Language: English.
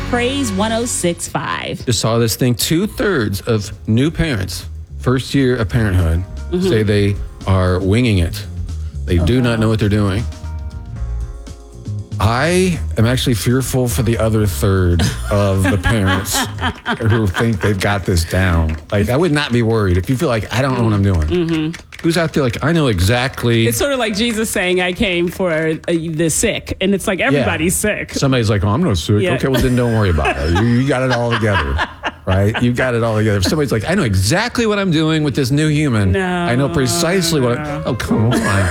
Praise 106.5. Just saw this thing. 2/3 of new parents, first year of parenthood, say they are winging it. They do not know what they're doing. I am actually fearful for the other third of the parents who think they've got this down. Like, I would not be worried if you feel like, I don't know what I'm doing. Who's out there like, I know exactly. It's sort of like Jesus saying, I came for the sick. And it's like, everybody's sick. Somebody's like, oh, I'm not sick. Yeah. Okay, well, then don't worry about it. You got it all together, right? You got it all together. If somebody's like, I know exactly what I'm doing with this new human. No. I know precisely what oh, come on.